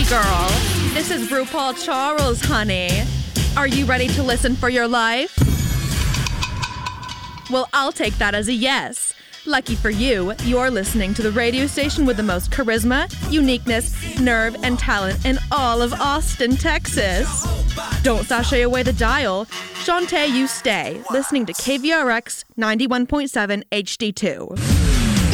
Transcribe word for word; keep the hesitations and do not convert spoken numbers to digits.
girl. This is RuPaul Charles, honey. Are you ready to listen for your life? Well, I'll take that as a yes. Lucky for you, you're listening to the radio station with the most charisma, uniqueness, nerve, and talent in all of Austin, Texas. Don't sashay away the dial. Shantae, you stay, listening to K V R X ninety-one point seven H D two.